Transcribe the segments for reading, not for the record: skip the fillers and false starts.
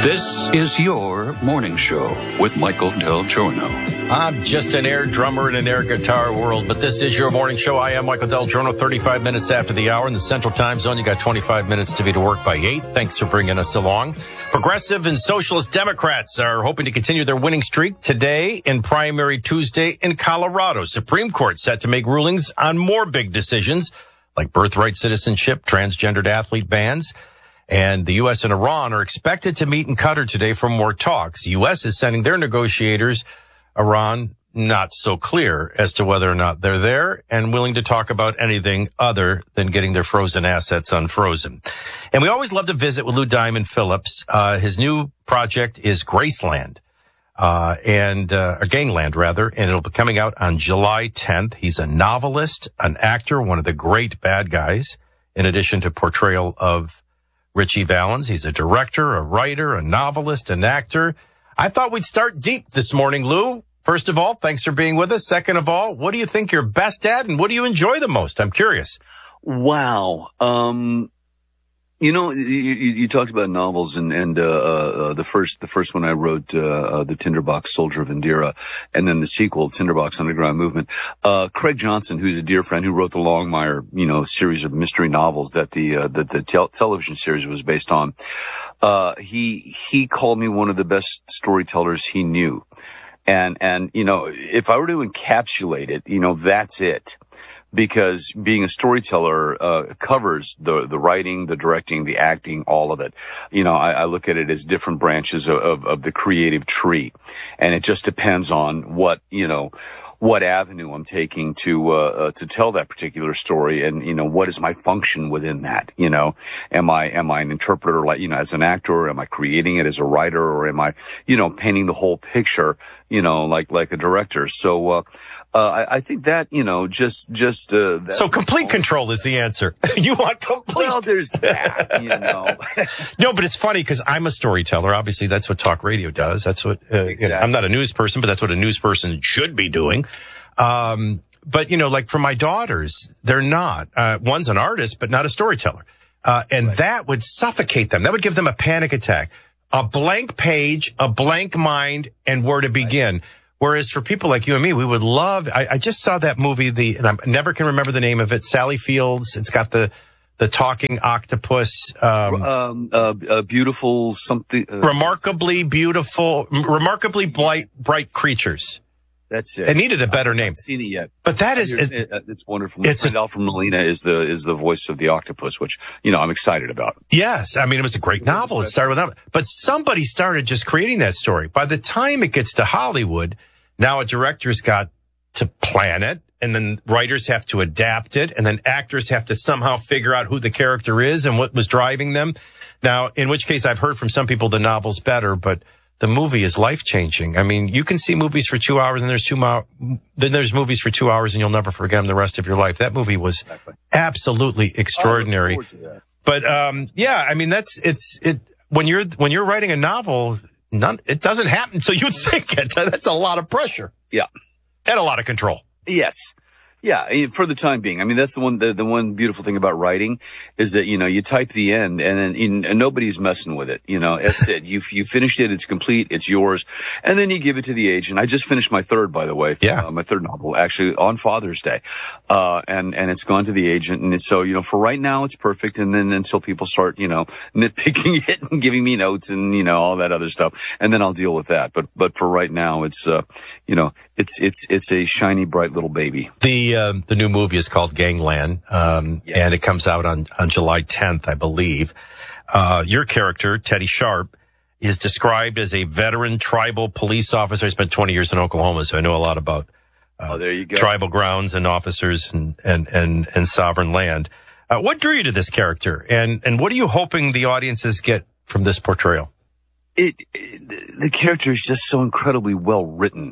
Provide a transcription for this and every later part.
This is your morning show with Michael Del Giorno. I'm just an air drummer in an air guitar world, but this is your morning show. I am Michael Del Giorno, 35 minutes after the hour in the Central Time Zone. You got 25 minutes to be to work by 8. Thanks for bringing us along. Progressive and Socialist Democrats are hoping to continue their winning streak today in primary Tuesday in Colorado. Supreme Court set to make rulings on more big decisions like birthright citizenship, transgendered athlete bans. And the U.S. and Iran are expected to meet in Qatar today for more talks. The U.S. is sending their negotiators. Iran, not so clear as to whether or not they're there and willing to talk about anything other than getting their frozen assets unfrozen. And we always love to visit with Lou Diamond Phillips. His new project is Graceland, or Gangland rather, and it'll be coming out on July 10th. He's a novelist, an actor, one of the great bad guys, in addition to portrayal of Richie Valens. He's a director, a writer, a novelist, an actor. I thought we'd start deep this morning, Lou. First of all, thanks for being with us. Second of all, what do you think you're best at and what do you enjoy the most? I'm curious. Wow. You talked about novels and the first one I wrote, the Tinderbox Soldier of Indira, and then the sequel, Tinderbox Underground Movement. Craig Johnson, who's a dear friend who wrote the Longmire, series of mystery novels that the television series was based on. He called me one of the best storytellers he knew. And if I were to encapsulate it, that's it. Because being a storyteller covers the writing, the directing, the acting, all of it. I look at it as different branches of the creative tree, and it just depends on what avenue I'm taking to tell that particular story, and what is my function within that. Am I an interpreter, as an actor, or am I creating it as a writer, or am I painting the whole picture, like a director? So I think that so complete control is the answer. You want complete. Well, there's that. No, but it's funny because I'm a storyteller. Obviously, that's what talk radio does. That's what exactly. I'm not a news person, but that's what a news person should be doing. But like for my daughters, they're not. One's an artist, but not a storyteller. And right. That would suffocate them. That would give them a panic attack. A blank page, a blank mind, and where to begin. Right. Whereas for people like you and me, we would love, I just saw that movie, and I never can remember the name of it, Sally Fields. It's got the talking octopus. Beautiful something. Remarkably beautiful, remarkably bright creatures. That's it. It needed a better name. I haven't seen it yet. But that is, it's wonderful. My friend Alfred Molina is the voice of the octopus, which, I'm excited about. Yes. I mean, it was a great novel. It started with that. But somebody started just creating that story. By the time it gets to Hollywood, now a director's got to plan it, and then writers have to adapt it, and then actors have to somehow figure out who the character is and what was driving them. Now, in which case I've heard from some people the novel's better, but the movie is life-changing. I mean, you can see movies for 2 hours, and then there's movies for 2 hours, and you'll never forget them the rest of your life. That movie was absolutely extraordinary. But I mean, when you're writing a novel, it doesn't happen until you think it. That's a lot of pressure. Yeah, and a lot of control. Yes. Yeah, for the time being. I mean, that's the one beautiful thing about writing is that, you type the end and then nobody's messing with it. That's it. You finished it. It's complete. It's yours. And then you give it to the agent. I just finished my third, by the way. Yeah. My third novel, actually, on Father's Day. And it's gone to the agent. And so, for right now, it's perfect. And then until people start, nitpicking it and giving me notes and, all that other stuff. And then I'll deal with that. But for right now, it's, it's a shiny, bright little baby. The new movie is called Gangland, and it comes out on July 10th, I believe. Your character, Teddy Sharp, is described as a veteran tribal police officer. I spent 20 years in Oklahoma, so I know a lot about there you go. Tribal grounds and officers and sovereign land. What drew you to this character, and what are you hoping the audiences get from this portrayal? The character is just so incredibly well written.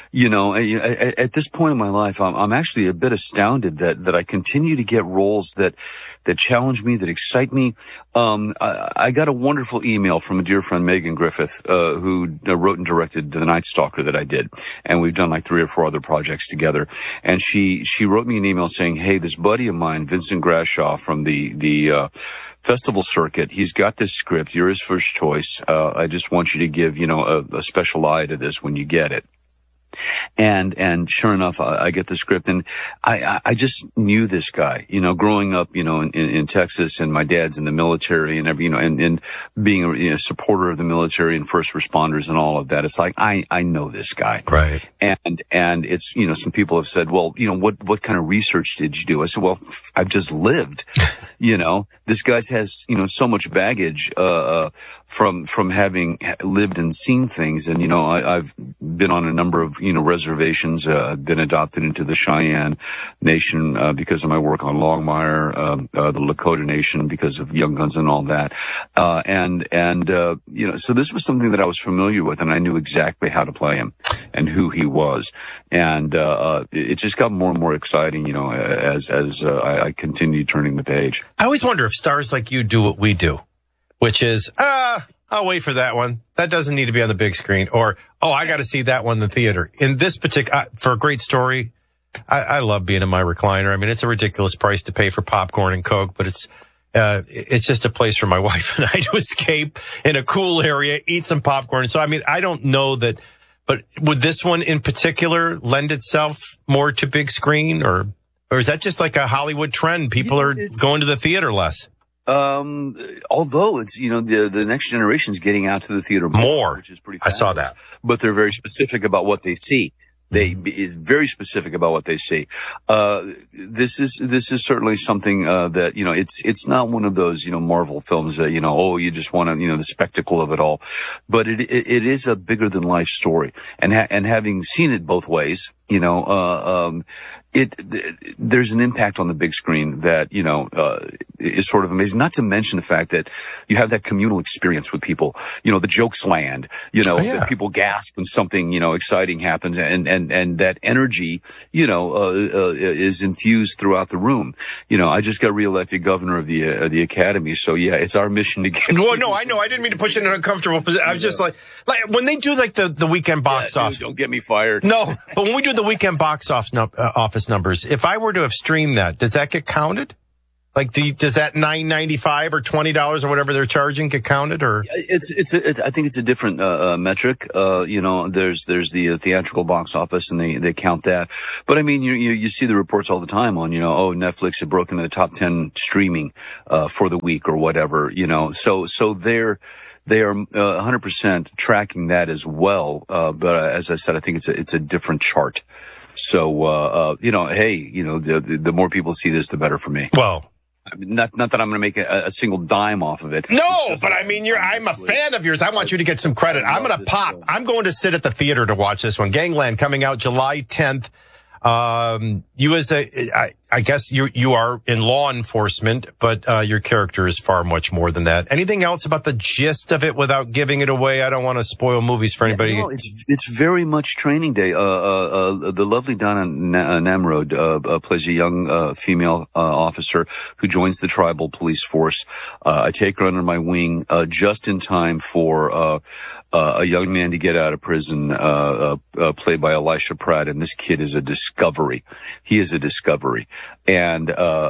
At this point in my life, I'm actually a bit astounded that I continue to get roles that challenge me, that excite me. I got a wonderful email from a dear friend, Megan Griffith, who wrote and directed The Night Stalker that I did. And we've done like 3 or 4 other projects together. And she wrote me an email saying, hey, this buddy of mine, Vincent Grashaw from the festival circuit, he's got this script. You're his first choice. I just want you to give, a special eye to this when you get it. And sure enough, I get the script, and I just knew this guy, growing up, in Texas, and my dad's in the military and and being a supporter of the military and first responders and all of that. It's like, I know this guy. Right. And it's, some people have said, well, what kind of research did you do? I said, well, I've just lived, this guy has, so much baggage, from having lived and seen things. And, I've been on a number of, reservations, been adopted into the Cheyenne Nation, because of my work on Longmire, the Lakota Nation because of Young Guns and all that. So this was something that I was familiar with, and I knew exactly how to play him and who he was. And, it just got more and more exciting, as I continued turning the page. I always wonder if stars like you do what we do, which is, I'll wait for that one. That doesn't need to be on the big screen. Or, I got to see that one in the theater. In this particular, for a great story, I love being in my recliner. I mean, it's a ridiculous price to pay for popcorn and Coke, but it's just a place for my wife and I to escape in a cool area, eat some popcorn. So, I mean, I don't know that, but would this one in particular lend itself more to big screen, or is that just like a Hollywood trend? People are going to the theater less. Although it's, the next generation is getting out to the theater more, which is pretty fabulous. I saw that. But they're very specific about what they see. Is very specific about what they see. This is certainly something, that, it's not one of those, Marvel films that, you just want to, the spectacle of it all. But it is a bigger than life story. And having seen it both ways, there's an impact on the big screen that, is sort of amazing. Not to mention the fact that you have that communal experience with people, the jokes land, that people gasp when something, exciting happens, and that energy, is infused throughout the room. I just got reelected governor of the academy. So yeah, it's our mission to get. Well, no, I know. I didn't mean to put you in an uncomfortable position. I was just like when they do like the weekend box office. Don't get me fired. No, but when we do the weekend box office numbers, if I were to have streamed that, does that get counted? Like, does that $9.95 or $20 or whatever they're charging get counted? Or I think it's a different metric. There's the theatrical box office, and they count that. But I mean, you see the reports all the time on Netflix had broken into the top 10 streaming for the week or whatever. So they are 100% tracking that as well. But as I said, I think it's a different chart. So the more people see this, the better for me. Well. I mean, not that I'm going to make a single dime off of it. No, but I mean, I'm a fan of yours. I want you to get some credit. I'm going to pop. I'm going to sit at the theater to watch this one. Gangland coming out July 10th. You I guess you are in law enforcement, but your character is far much more than that. Anything else about the gist of it without giving it away? I don't want to spoil movies for anybody. Yeah, no, it's very much training day. The lovely Donna Namrod plays a young female officer who joins the tribal police force. I take her under my wing just in time for a young man to get out of prison, played by Elisha Pratt, and this kid is a discovery. He is a discovery. And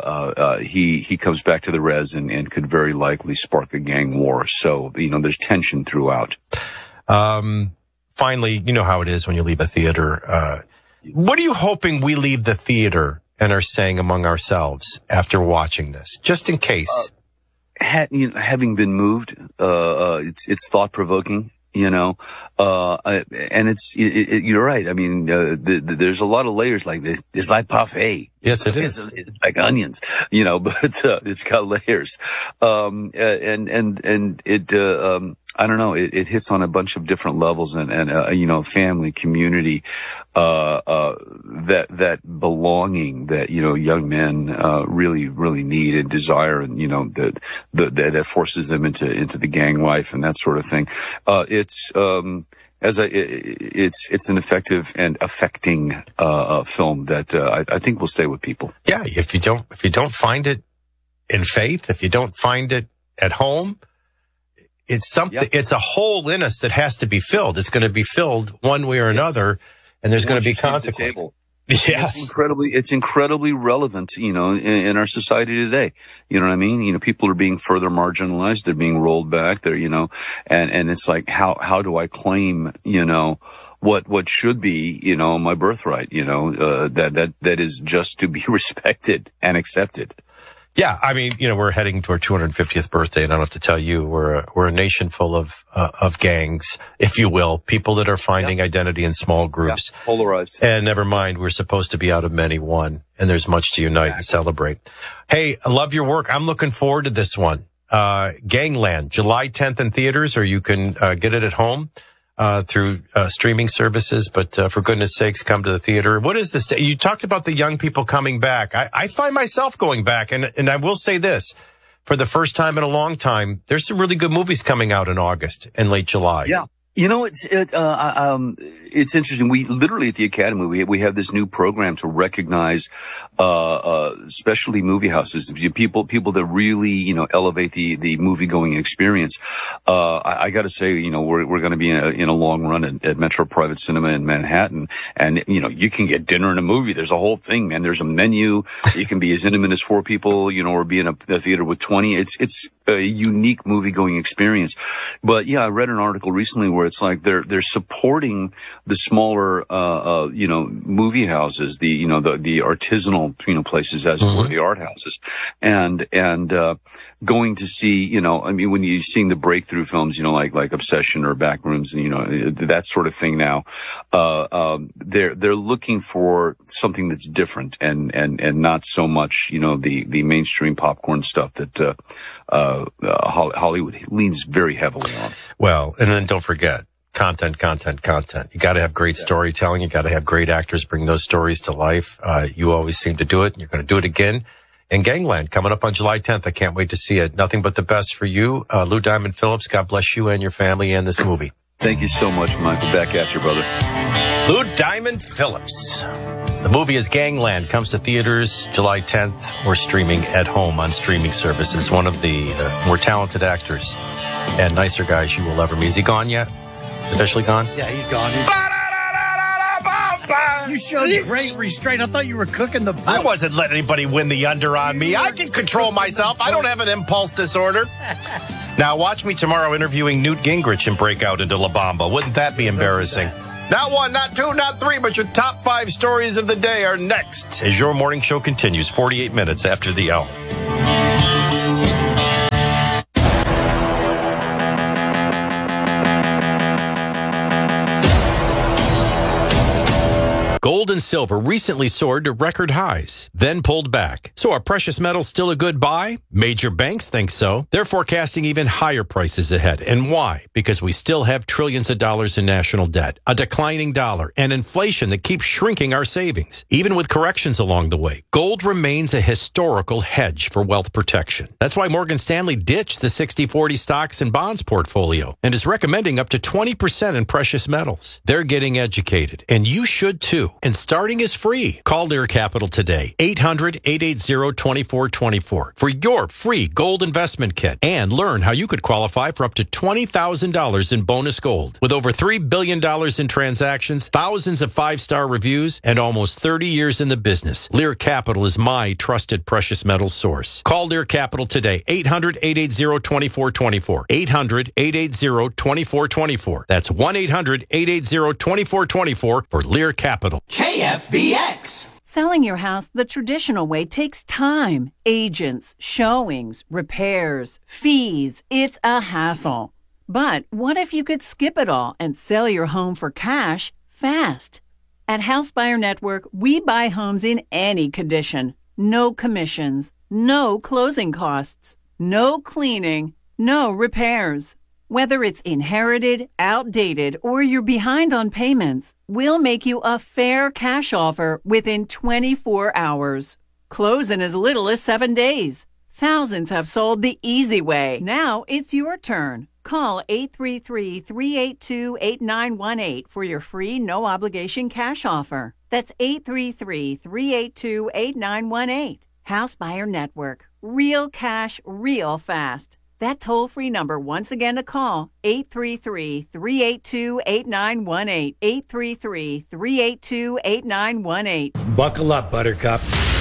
he comes back to the res and could very likely spark a gang war. So, there's tension throughout. Finally, you know how it is when you leave a theater. What are you hoping we leave the theater and are saying among ourselves after watching this, just in case? Having been moved, it's thought-provoking. And you're right. I mean, there's a lot of layers like this. It's like parfait. Yes, it is. It's like onions, but it's got layers. And it, I don't know, it hits on a bunch of different levels and family, community, that belonging that, young men, really, really need and desire, and, that forces them into the gang life and that sort of thing. It's an effective and affecting, film that, I think will stay with people. Yeah. If you don't find it in faith, if you don't find it at home, it's something, It's a hole in us that has to be filled. It's going to be filled one way or another, and there's going to be consequences. Yes. It's incredibly relevant, in our society today. You know what I mean? People are being further marginalized. They're being rolled back. They're, and it's like, how do I claim, what should be, my birthright, that is just to be respected and accepted. Yeah, I mean, we're heading to our 250th birthday, and I don't have to tell you, we're a nation full of gangs, if you will, people that are finding identity in small groups. Yeah, polarized. And never mind, we're supposed to be out of many one, and there's much to unite and celebrate. Hey, I love your work. I'm looking forward to this one. Gangland, July 10th in theaters, or you can get it at home through streaming services, but for goodness sakes, come to the theater. What is this? You talked about the young people coming back. I find myself going back, and I will say this. For the first time in a long time, there's some really good movies coming out in August and late July. Yeah. It's interesting. We literally at the Academy, we have this new program to recognize, specialty movie houses, people that really, elevate the movie going experience. I gotta say, we're going to be in a long run at Metro Private Cinema in Manhattan. And, you can get dinner and a movie. There's a whole thing, man. There's a menu. You can be as intimate as 4 people, or be in a theater with 20. It's a unique movie going experience. But yeah, I read an article recently where it's like they're supporting the smaller movie houses, the artisanal places, as it were, the art houses, and going to see, when you're seeing the breakthrough films, like Obsession or Backrooms and that sort of thing now, they're looking for something that's different and not so much the mainstream popcorn stuff that Hollywood leans very heavily on. Well, and then don't forget, content. You got to have great storytelling. You got to have great actors bring those stories to life. You always seem to do it, and you're going to do it again. And Gangland coming up on July 10th. I can't wait to see it. Nothing but the best for you. Lou Diamond Phillips, God bless you and your family and this movie. Thank you so much, Michael. Back at you, brother. Lou Diamond Phillips. The movie is Gangland. Comes to theaters July 10th or streaming at home on streaming services. One of the more talented actors and nicer guys you will ever meet. Is he gone yet? Is he officially gone? Yeah, he's gone. You showed great restraint. I thought you were cooking the books. I wasn't letting anybody win the under on me. I can control myself. I don't have an impulse disorder. Now watch me tomorrow interviewing Newt Gingrich and break out into La Bamba. Wouldn't that be embarrassing? Not 1, not 2, not 3, but your top 5 stories of the day are next as your morning show continues 48 minutes after the hour. Gold and silver recently soared to record highs, then pulled back. So are precious metals still a good buy? Major banks think so. They're forecasting even higher prices ahead. And why? Because we still have trillions of dollars in national debt, a declining dollar, and inflation that keeps shrinking our savings. Even with corrections along the way, gold remains a historical hedge for wealth protection. That's why Morgan Stanley ditched the 60-40 stocks and bonds portfolio and is recommending up to 20% in precious metals. They're getting educated, and you should too. And starting is free. Call Lear Capital today, 800-880-2424 for your free gold investment kit and learn how you could qualify for up to $20,000 in bonus gold. With over $3 billion in transactions, thousands of 5-star reviews, and almost 30 years in the business, Lear Capital is my trusted precious metals source. Call Lear Capital today, 800-880-2424, 800-880-2424. That's 1-800-880-2424 for Lear Capital. KFBX. Selling your house the traditional way takes time, agents, showings, repairs, fees. It's a hassle. But what if you could skip it all and sell your home for cash fast? At House Buyer Network, we buy homes in any condition. No commissions, no closing costs, no cleaning, no repairs. Whether it's inherited, outdated, or you're behind on payments, we'll make you a fair cash offer within 24 hours. Close in as little as 7 days. Thousands have sold the easy way. Now it's your turn. Call 833-382-8918 for your free no-obligation cash offer. That's 833-382-8918. House Buyer Network. Real cash, real fast. That toll-free number, once again to call, 833-382-8918, 833-382-8918. Buckle up, Buttercup.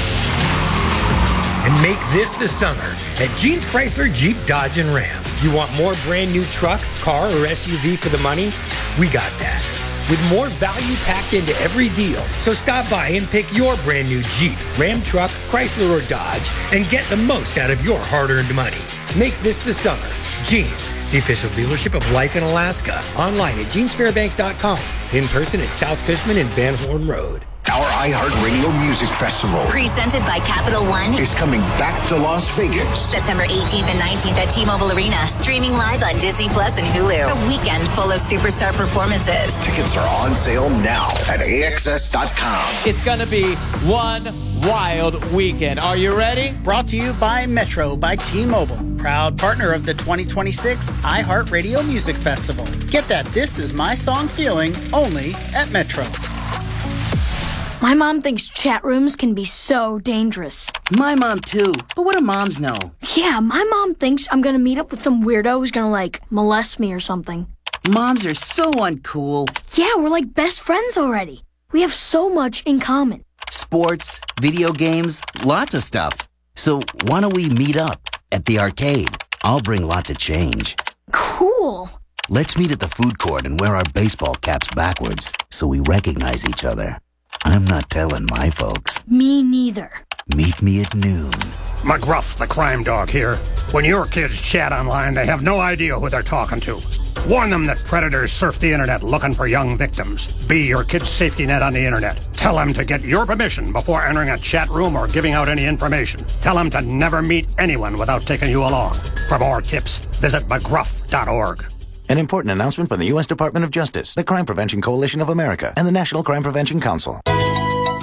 And make this the summer at Jeans Chrysler Jeep Dodge and Ram. You want more brand new truck, car, or SUV for the money? We got that. With more value packed into every deal. So stop by and pick your brand new Jeep, Ram truck, Chrysler, or Dodge and get the most out of your hard-earned money. Make this the summer. Jeans, the official dealership of Life in Alaska. Online at jeansfairbanks.com. In person at South Fishman and Van Horn Road. Our iHeartRadio Music Festival presented by Capital One is coming back to Las Vegas. September 18th and 19th at T-Mobile Arena. Streaming live on Disney Plus and Hulu. A weekend full of superstar performances. Tickets are on sale now at AXS.com. It's going to be one wild weekend. Are you ready? Brought to you by Metro by T-Mobile. Proud partner of the 2026 iHeartRadio Music Festival. Get that This Is My Song feeling only at Metro. My mom thinks chat rooms can be so dangerous. My mom too, but what do moms know? Yeah, my mom thinks I'm gonna meet up with some weirdo who's gonna, molest me or something. Moms are so uncool. Yeah, we're like best friends already. We have so much in common. Sports, video games, lots of stuff. So why don't we meet up at the arcade? I'll bring lots of change. Cool. Let's meet at the food court and wear our baseball caps backwards so we recognize each other. I'm not telling my folks. Me neither. Meet me at noon. McGruff, the crime dog here. When your kids chat online, they have no idea who they're talking to. Warn them that predators surf the internet looking for young victims. Be your kid's safety net on the internet. Tell them to get your permission before entering a chat room or giving out any information. Tell them to never meet anyone without taking you along. For more tips, visit McGruff.org. An important announcement from the U.S. Department of Justice, the Crime Prevention Coalition of America, and the National Crime Prevention Council.